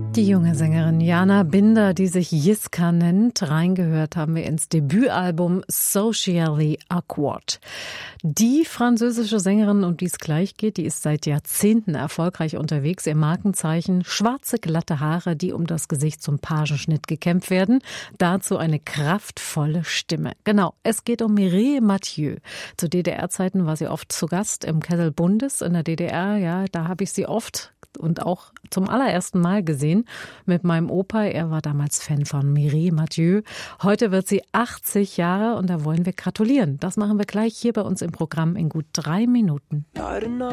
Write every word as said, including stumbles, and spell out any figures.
Die junge Sängerin Jana Binder, die sich Jiska nennt, reingehört haben wir ins Debütalbum Socially Awkward. Die französische Sängerin, um die es gleich geht, die ist seit Jahrzehnten erfolgreich unterwegs. Ihr Markenzeichen: schwarze, glatte Haare, die um das Gesicht zum Pagenschnitt gekämmt werden. Dazu eine kraftvolle Stimme. Genau, es geht um Mireille Mathieu. Zu D D R-Zeiten war sie oft zu Gast im Kessel Bundes in der D D R. Ja, da habe ich sie oft und auch zum allerersten Mal gesehen mit meinem Opa. Er war damals Fan von Mireille Mathieu. Heute wird sie achtzig Jahre und da wollen wir gratulieren. Das machen wir gleich hier bei uns im Programm in gut drei Minuten.